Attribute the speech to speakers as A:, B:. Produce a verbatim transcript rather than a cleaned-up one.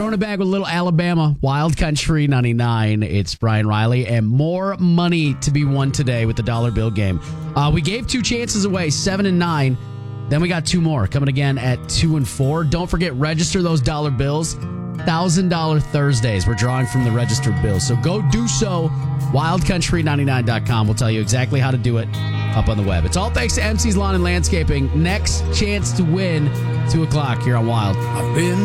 A: Throwing it back with a little Alabama, Wild Country ninety-nine. It's Brian Riley, and more money to be won today with the dollar bill game. Uh, we gave two chances away, seven and nine. Then we got two more coming again at two and four. Don't forget, register those dollar bills. one thousand dollars Thursdays. We're drawing from the registered bills. So go do so. wild country ninety-nine dot com will tell you exactly how to do it up on the web. It's all thanks to M C's Lawn and Landscaping. Next chance to win, two o'clock here on Wild.
B: I've been